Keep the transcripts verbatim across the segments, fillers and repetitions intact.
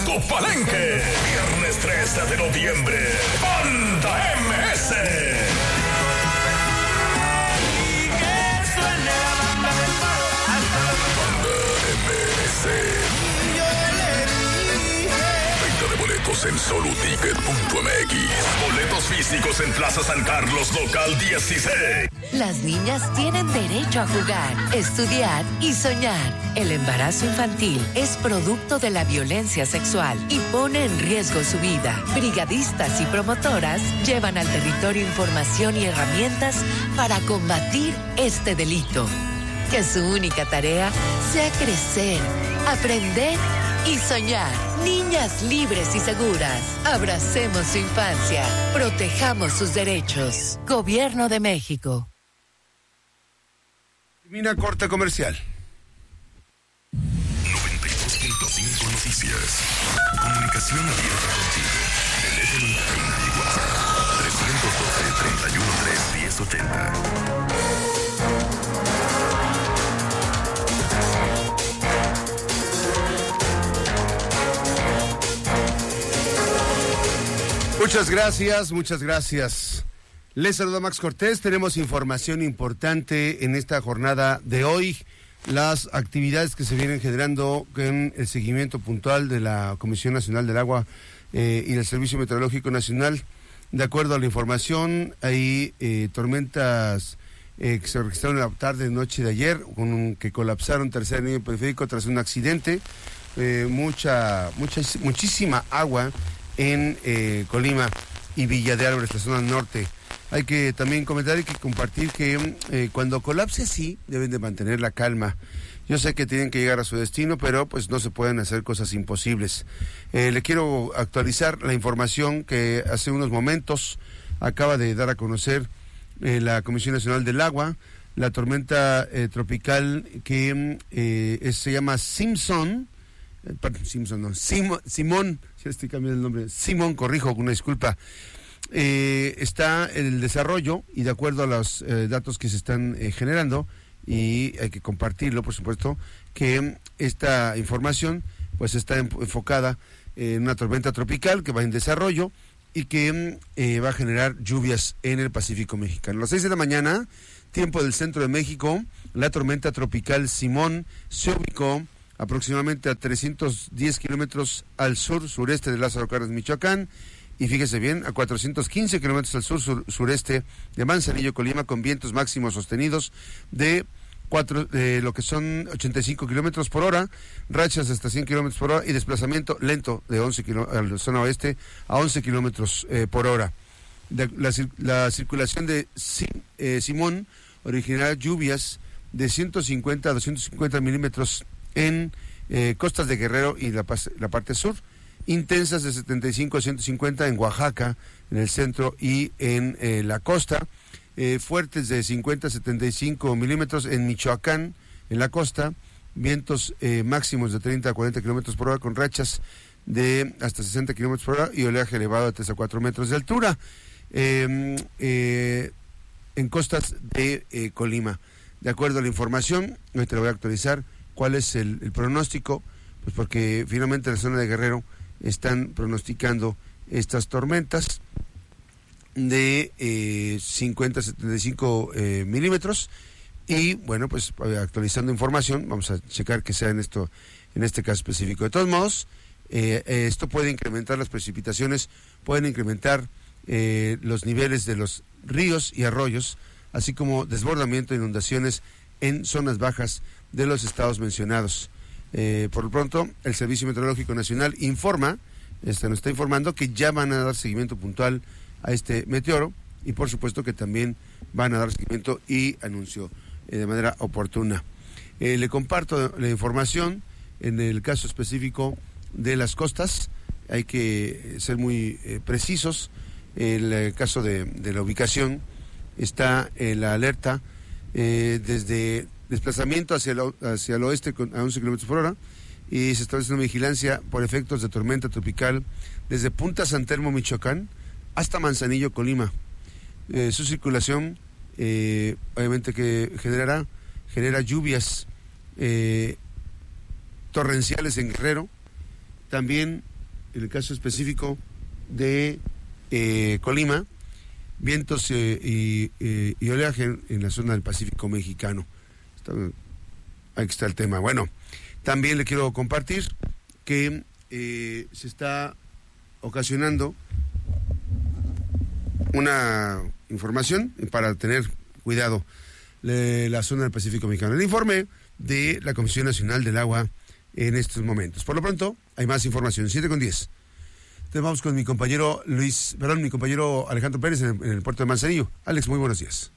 Disco Palenque. Viernes trece de noviembre. Banda M S. Banda M S. Venta de boletos en solo ticket punto m x. Boletos físicos en Plaza San Carlos, local dieciséis. Las niñas tienen derecho a jugar, estudiar y soñar. El embarazo infantil es producto de la violencia sexual y pone en riesgo su vida. Brigadistas y promotoras llevan al territorio información y herramientas para combatir este delito. Que su única tarea sea crecer, aprender y soñar. Niñas libres y seguras. Abracemos su infancia. Protejamos sus derechos. Gobierno de México. Termina corte comercial. noventa y dos punto cinco Noticias. Comunicación abierta contigo. Teléfono en cabina y WhatsApp. trescientos doce, treinta y uno, tres, diez, ochenta. Muchas gracias, muchas gracias. Les saluda Max Cortés. Tenemos información importante en esta jornada de hoy. Las actividades que se vienen generando en el seguimiento puntual de la Comisión Nacional del Agua eh, y del Servicio Meteorológico Nacional. De acuerdo a la información, hay eh, tormentas eh, que se registraron la tarde y noche de ayer, con un, que colapsaron tercer anillo periférico tras un accidente. Eh, mucha, mucha, muchísima agua en eh, Colima y Villa de Álvarez, la zona norte. Hay que también comentar y que compartir que eh, cuando colapse así, deben de mantener la calma. Yo sé que tienen que llegar a su destino, pero pues no se pueden hacer cosas imposibles. Eh, le quiero actualizar la información que hace unos momentos acaba de dar a conocer eh, la Comisión Nacional del Agua. La tormenta eh, tropical que eh, es, se llama Simpson, eh, perdón, Simpson no, Sim, Simón, ya estoy cambiando el nombre, Simón, corrijo, una disculpa. Eh, está en el desarrollo y de acuerdo a los eh, datos que se están eh, generando, y hay que compartirlo, por supuesto, que esta información pues está enfocada en una tormenta tropical que va en desarrollo y que eh, va a generar lluvias en el Pacífico mexicano. A las seis de la mañana, tiempo del centro de México, la tormenta tropical Simón se ubicó aproximadamente a trescientos diez kilómetros al sur, sureste de Lázaro Cárdenas, Michoacán. Y fíjese bien, a cuatrocientos quince kilómetros al sur, sur, sureste de Manzanillo, Colima, con vientos máximos sostenidos de, cuatro, de lo que son ochenta y cinco kilómetros por hora, rachas hasta cien kilómetros por hora y desplazamiento lento de once kilómetros, a la zona oeste a once kilómetros eh, por hora. De, la, la circulación de Sim, eh, Simón originará lluvias de ciento cincuenta a doscientos cincuenta milímetros en eh, costas de Guerrero y la, la parte sur, intensas de setenta y cinco a ciento cincuenta en Oaxaca, en el centro y en eh, la costa, eh, fuertes de cincuenta a setenta y cinco milímetros en Michoacán, en la costa, vientos eh, máximos de treinta a cuarenta kilómetros por hora con rachas de hasta sesenta kilómetros por hora y oleaje elevado de tres a cuatro metros de altura, eh, eh, en costas de eh, Colima. De acuerdo a la información, hoy te lo voy a actualizar, cuál es el, el pronóstico, pues porque finalmente en la zona de Guerrero están pronosticando estas tormentas de eh, cincuenta a setenta y cinco eh, milímetros y bueno, pues actualizando información, vamos a checar que sea en esto, en este caso específico. De todos modos, eh, esto puede incrementar las precipitaciones, pueden incrementar eh, los niveles de los ríos y arroyos, así como desbordamiento e inundaciones en zonas bajas de los estados mencionados. Eh, por lo pronto, el Servicio Meteorológico Nacional informa, este, nos está informando que ya van a dar seguimiento puntual a este meteoro y por supuesto que también van a dar seguimiento y anuncio eh, de manera oportuna. Eh, le comparto la información en el caso específico de las costas, hay que ser muy eh, precisos. En el caso de, de la ubicación está en la alerta eh, desde desplazamiento hacia el, hacia el oeste con, a once kilómetros por hora y se establece una vigilancia por efectos de tormenta tropical desde Punta San Telmo, Michoacán, hasta Manzanillo, Colima. Eh, su circulación, eh, obviamente que generará, genera lluvias eh, torrenciales en Guerrero, también en el caso específico de eh, Colima, vientos eh, y, eh, y oleaje en, en la zona del Pacífico mexicano. Está, ahí está el tema. Bueno, también le quiero compartir que eh, se está ocasionando una información para tener cuidado de la zona del Pacífico mexicano. El informe de la Comisión Nacional del Agua en estos momentos. Por lo pronto, hay más información. siete con diez. Entonces vamos con mi compañero Luis, perdón, mi compañero Alejandro Pérez en el, en el puerto de Manzanillo. Alex, muy buenos días.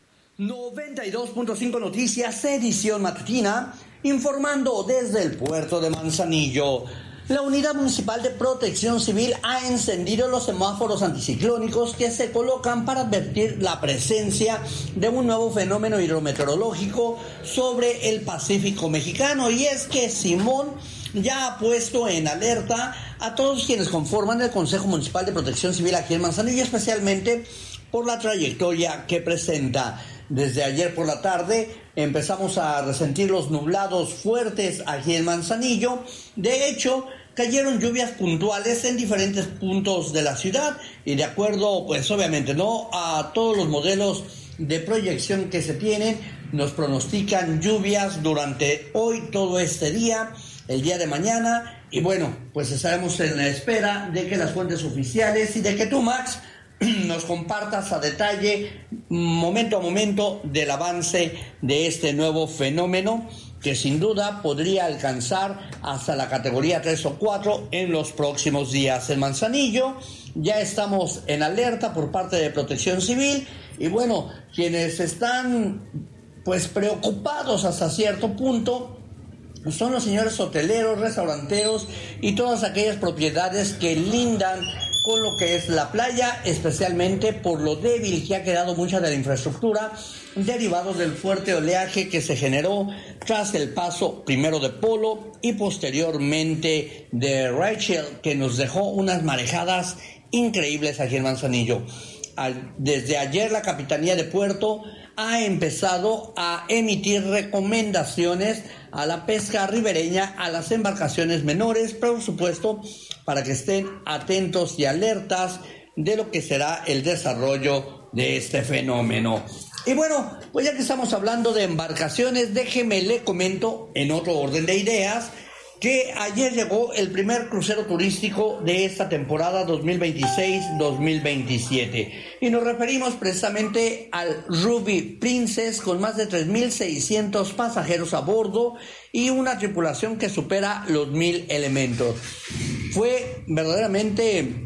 noventa y dos punto cinco Noticias, edición matutina, informando desde el puerto de Manzanillo. La Unidad Municipal de Protección Civil ha encendido los semáforos anticiclónicos que se colocan para advertir la presencia de un nuevo fenómeno hidrometeorológico sobre el Pacífico mexicano. Y es que Simón ya ha puesto en alerta a todos quienes conforman el Consejo Municipal de Protección Civil aquí en Manzanillo, especialmente por la trayectoria que presenta. Desde ayer por la tarde empezamos a resentir los nublados fuertes aquí en Manzanillo. De hecho, cayeron lluvias puntuales en diferentes puntos de la ciudad y de acuerdo, pues obviamente, ¿no?, a todos los modelos de proyección que se tienen, nos pronostican lluvias durante hoy, todo este día, el día de mañana, y bueno, pues estaremos en la espera de que las fuentes oficiales y de que tú, Max, nos compartas a detalle, momento a momento, del avance de este nuevo fenómeno que sin duda podría alcanzar hasta la categoría tres o cuatro en los próximos días. En Manzanillo ya estamos en alerta por parte de Protección Civil y bueno, quienes están pues preocupados hasta cierto punto son los señores hoteleros, restauranteros y todas aquellas propiedades que lindan con lo que es la playa, especialmente por lo débil que ha quedado mucha de la infraestructura derivado del fuerte oleaje que se generó tras el paso primero de Polo y posteriormente de Rachel, que nos dejó unas marejadas increíbles aquí en Manzanillo. Desde ayer la Capitanía de Puerto ha empezado a emitir recomendaciones a la pesca ribereña, a las embarcaciones menores, por supuesto, para que estén atentos y alertas de lo que será el desarrollo de este fenómeno. Y bueno, pues ya que estamos hablando de embarcaciones, déjeme le comento en otro orden de ideas que ayer llegó el primer crucero turístico de esta temporada dos mil veintiséis dos mil veintisiete. Y nos referimos precisamente al Ruby Princess, con más de tres mil seiscientos pasajeros a bordo y una tripulación que supera los mil elementos. Fue verdaderamente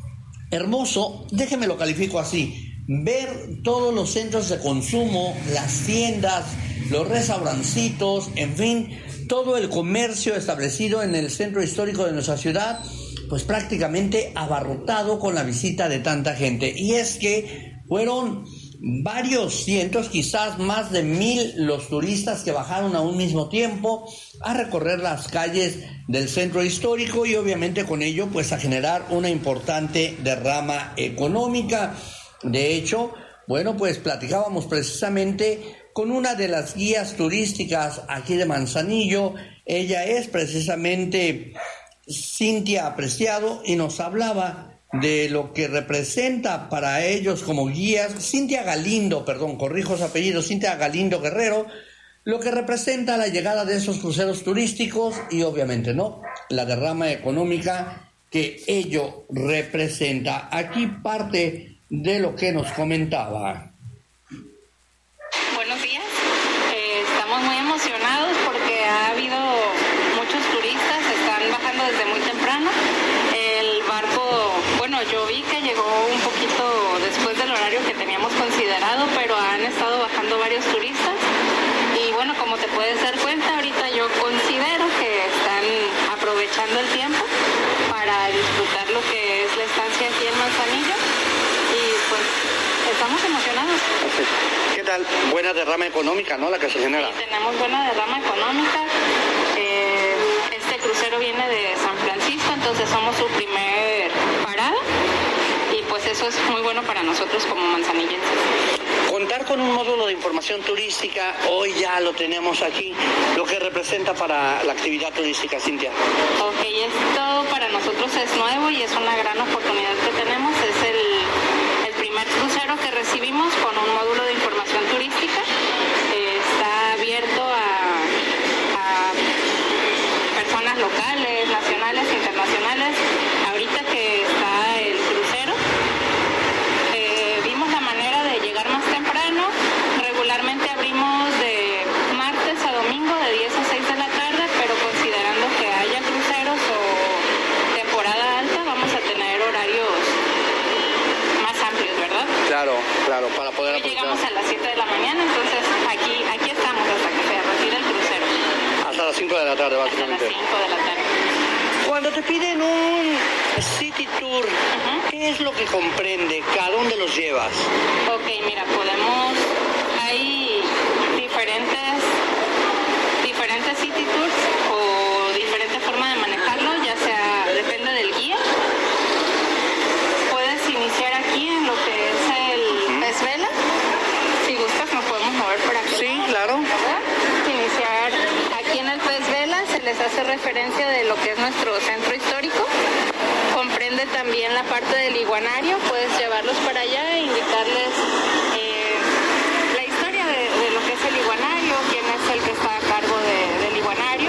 hermoso, déjeme lo califico así, ver todos los centros de consumo, las tiendas, los restaurancitos, en fin, todo el comercio establecido en el centro histórico de nuestra ciudad, pues prácticamente abarrotado con la visita de tanta gente. Y es que fueron varios cientos, quizás más de mil los turistas que bajaron a un mismo tiempo a recorrer las calles del centro histórico y obviamente con ello pues a generar una importante derrama económica. De hecho, bueno, pues platicábamos precisamente con una de las guías turísticas aquí de Manzanillo. Ella es precisamente Cintia Apreciado y nos hablaba de lo que representa para ellos como guías, Cintia Galindo, perdón, corrijo su apellido, Cintia Galindo Guerrero, lo que representa la llegada de esos cruceros turísticos y obviamente, ¿no?, la derrama económica que ello representa. Aquí parte de lo que nos comentaba. Buenos días, eh, estamos muy emocionados porque ha habido muchos turistas, están bajando desde muy temprano. El barco, bueno, yo vi que llegó un poquito después del horario que teníamos considerado, pero han estado bajando varios turistas. Y bueno, como te puedes dar cuenta, ahorita yo considero que están aprovechando el tiempo para disfrutar lo que es la estancia aquí en Manzanillo. Y pues estamos emocionados. ¿Qué tal? Buena derrama económica, ¿no?, la que se genera. Sí, tenemos buena derrama económica. Eh, este crucero viene de San Francisco, entonces somos su primer parada. Y pues eso es muy bueno para nosotros como manzanillenses. Contar con un módulo de información turística, hoy ya lo tenemos aquí, lo que representa para la actividad turística, Cintia. Ok, es todo para nosotros es nuevo y es una gran oportunidad que tenemos. Es el, el primer crucero que recibimos con un módulo de información turística. Eh, está abierto a, a personas locales, nacionales, internacionales. Ahorita que está el crucero, eh, vimos la manera de llegar más temprano. Regularmente abrimos de martes a domingo de diez a seis de la tarde, pero considerando que haya cruceros o temporada alta, vamos a tener horarios más amplios, ¿verdad? Claro, claro, para poder aprovechar. Llegamos a las siete de la mañana, entonces aquí aquí estamos hasta que se retire el crucero. Hasta las cinco de la tarde, básicamente. Hasta las cinco de la tarde. Cuando te piden un city tour, uh-huh, ¿qué es lo que comprende? ¿A dónde los llevas? Ok, mira, podemos... Hay diferentes, diferentes city tours o diferentes formas de manejarlo, ya sea, depende del guía. Puedes iniciar aquí en lo que es el uh-huh. Pez Vela. Si gustas, nos podemos mover por aquí. Sí, claro. Iniciar aquí en el Pez Vela, se les hace referencia de lo que es nuestro centro histórico. Comprende también la parte del iguanario, puedes llevarlos para allá e indicarles eh, la historia de, de lo que es el iguanario, quién es el que está a cargo de, del iguanario.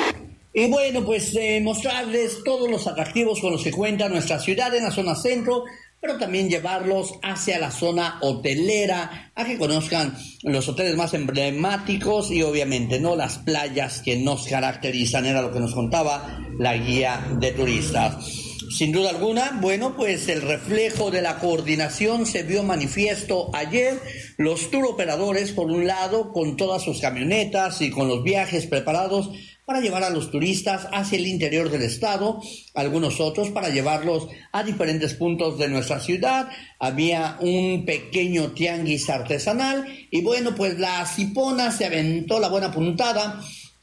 Y bueno, pues eh, mostrarles todos los atractivos con los que cuenta nuestra ciudad en la zona centro, pero también llevarlos hacia la zona hotelera, a que conozcan los hoteles más emblemáticos y obviamente no las playas que nos caracterizan, era lo que nos contaba la guía de turistas. Sin duda alguna, bueno, pues el reflejo de la coordinación se vio manifiesto ayer. Los tour operadores, por un lado, con todas sus camionetas y con los viajes preparados para llevar a los turistas hacia el interior del estado, algunos otros para llevarlos a diferentes puntos de nuestra ciudad. Había un pequeño tianguis artesanal y bueno, pues la Cipona se aventó la buena puntada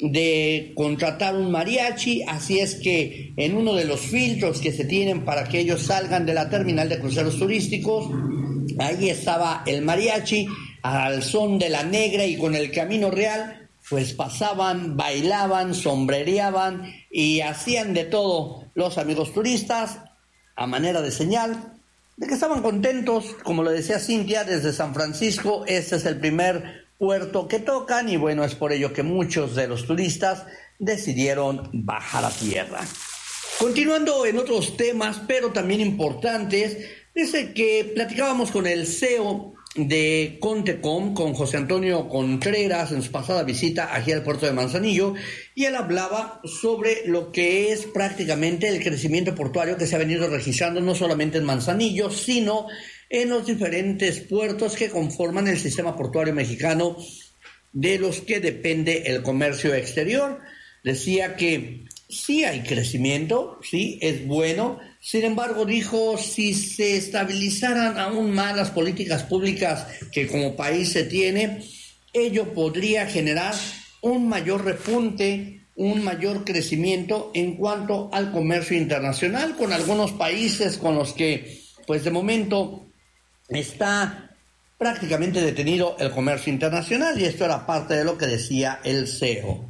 de contratar un mariachi, así es que en uno de los filtros que se tienen para que ellos salgan de la terminal de cruceros turísticos, ahí estaba el mariachi al son de la negra y con el Camino Real, pues pasaban, bailaban, sombrereaban y hacían de todo los amigos turistas a manera de señal de que estaban contentos. Como lo decía Cintia, desde San Francisco este es el primer puerto que tocan y bueno, es por ello que muchos de los turistas decidieron bajar a tierra. Continuando en otros temas, pero también importantes, desde que platicábamos con el C E O de Contecom, con José Antonio Contreras, en su pasada visita aquí al puerto de Manzanillo, y él hablaba sobre lo que es prácticamente el crecimiento portuario que se ha venido registrando no solamente en Manzanillo, sino en los diferentes puertos que conforman el sistema portuario mexicano, de los que depende el comercio exterior. Decía que sí hay crecimiento, sí, es bueno. Sin embargo, dijo, si se estabilizaran aún más las políticas públicas que como país se tiene, ello podría generar un mayor repunte, un mayor crecimiento en cuanto al comercio internacional con algunos países con los que, pues de momento, está prácticamente detenido el comercio internacional, y esto era parte de lo que decía el C E O.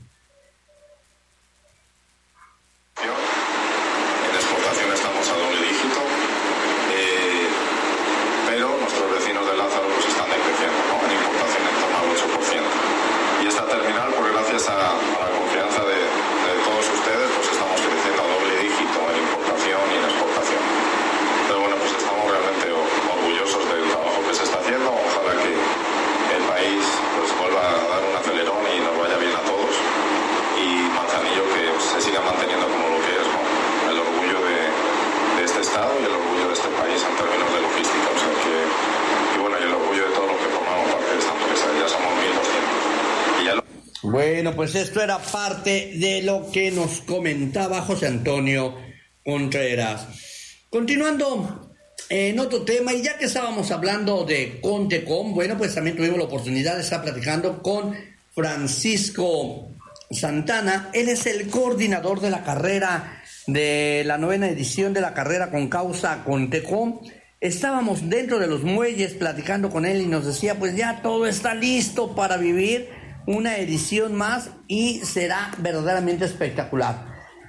En exportación estamos a doble dígito, eh, pero nuestros vecinos de Lázaro pues están decreciendo, ¿no? En importación en torno al ocho por ciento. Y esta terminal, pues gracias a, a la confianza de, de todos ustedes, pues estamos creciendo a doble dígito en importación y en exportación. Pero bueno, pues estamos realmente orgullosos del trabajo que se está haciendo. Ojalá que el país pues vuelva a dar un acelerón y nos vaya bien a todos, y Manzanillo que se siga manteniendo como lo que es, ¿no? El orgullo de, de este estado y el orgullo de este país en términos de logística. O sea que, y bueno, y el orgullo de todos los que formamos parte de esta empresa. Ya somos mil doscientos. Y ya lo... Bueno, pues esto era parte de lo que nos comentaba José Antonio Contreras. Continuando en otro tema, y ya que estábamos hablando de Contecom, bueno, pues también tuvimos la oportunidad de estar platicando con Francisco Santana. Él es el coordinador de la carrera, de la novena edición de la carrera con causa Contecom. Estábamos dentro de los muelles platicando con él y nos decía, pues ya todo está listo para vivir una edición más y será verdaderamente espectacular.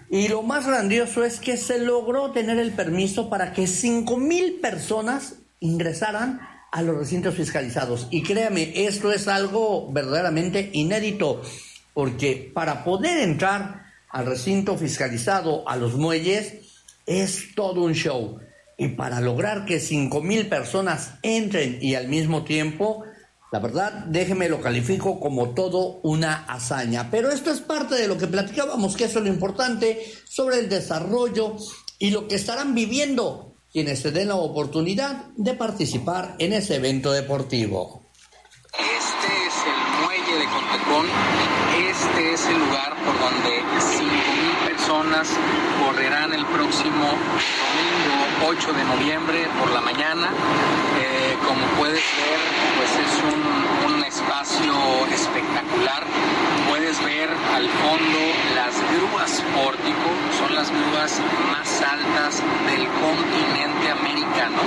Y lo más grandioso es que se logró tener el permiso para que cinco mil personas ingresaran a los recintos fiscalizados. Y créame, esto es algo verdaderamente inédito, porque para poder entrar al recinto fiscalizado, a los muelles, es todo un show. Y para lograr que cinco mil personas entren y al mismo tiempo, la verdad, déjeme lo califico como todo una hazaña. Pero esto es parte de lo que platicábamos, que eso es lo importante, sobre el desarrollo y lo que estarán viviendo quienes se den la oportunidad de participar en ese evento deportivo. Este es el muelle de Contecón, este es el lugar por donde cinco mil personas correrán el próximo domingo ocho de noviembre por la mañana. Eh, como puedes ver, pues es un, un espacio espectacular. Puedes ver al fondo las grúas pórtico, son las grúas más altas del continente americano.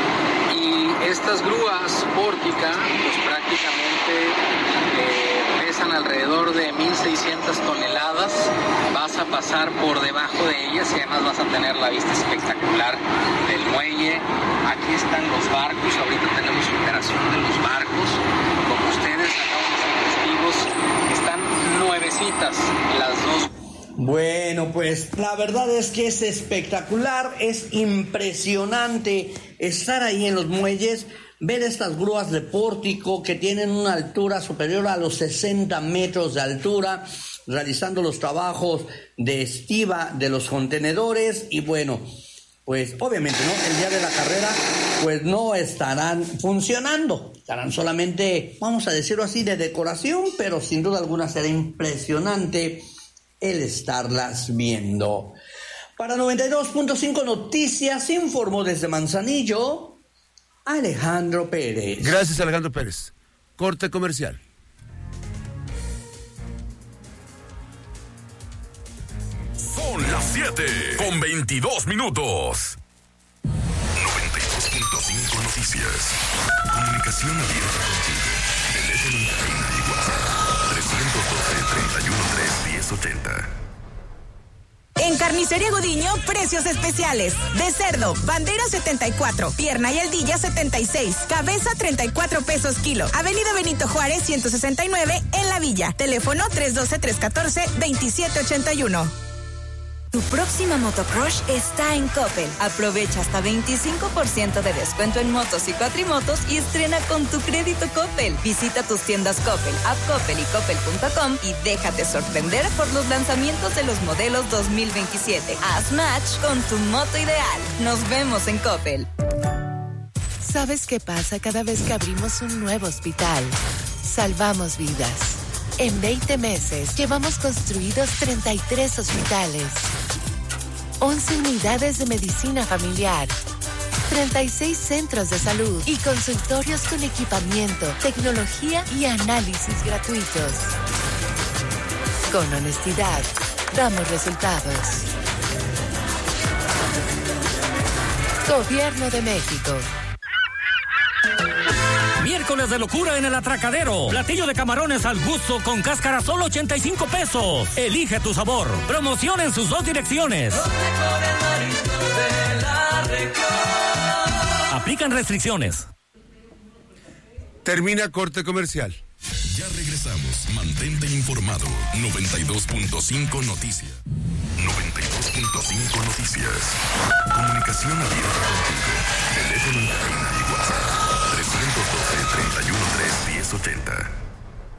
Y estas grúas pórtica, pues prácticamente eh, pesan alrededor de mil seiscientas toneladas. Vas a pasar por debajo de ellas y además vas a tener la vista espectacular del muelle. Aquí están los barcos, ahorita tenemos operación de los barcos. Como ustedes acaban de ser testigos, están nuevecitas las dos. Bueno, pues la verdad es que es espectacular, es impresionante estar ahí en los muelles, ver estas grúas de pórtico que tienen una altura superior a los sesenta metros de altura, realizando los trabajos de estiba de los contenedores. Y bueno, pues obviamente, ¿no? El día de la carrera, pues no estarán funcionando, estarán solamente, vamos a decirlo así, de decoración, pero sin duda alguna será impresionante el estarlas viendo. Para noventa y dos punto cinco Noticias, informó desde Manzanillo Alejandro Pérez. Gracias, Alejandro Pérez. Corte comercial. Son las siete con veintidós minutos. noventa y dos punto cinco Noticias. Comunicación abierta contigo. Teléfono en cabina y WhatsApp. trescientos doce, treinta y uno, tres, diez ochenta. En Carnicería Gudiño, precios especiales. De cerdo, bandera setenta y cuatro, pierna y aldilla setenta y seis, cabeza treinta y cuatro pesos kilo. Avenida Benito Juárez ciento sesenta y nueve en La Villa. Teléfono tres uno dos, tres uno cuatro, dos siete ocho uno. Tu próxima motocrush está en Coppel. Aprovecha hasta veinticinco por ciento de descuento en motos y cuatrimotos y estrena con tu crédito Coppel. Visita tus tiendas Coppel, App Coppel y Coppel punto com y déjate sorprender por los lanzamientos de los modelos dos mil veintisiete. Haz match con tu moto ideal. Nos vemos en Coppel. ¿Sabes qué pasa cada vez que abrimos un nuevo hospital? Salvamos vidas. En veinte meses llevamos construidos treinta y tres hospitales, once unidades de medicina familiar, treinta y seis centros de salud y consultorios con equipamiento, tecnología y análisis gratuitos. Con honestidad, damos resultados. Gobierno de México. Miércoles de locura en el Atracadero. Platillo de camarones al gusto con cáscara solo ochenta y cinco pesos. Elige tu sabor. Promoción en sus dos direcciones. Aplican restricciones. Termina corte comercial. Ya regresamos. Mantente informado. noventa y dos punto cinco Noticias. noventa y dos punto cinco Noticias. Comunicación abierta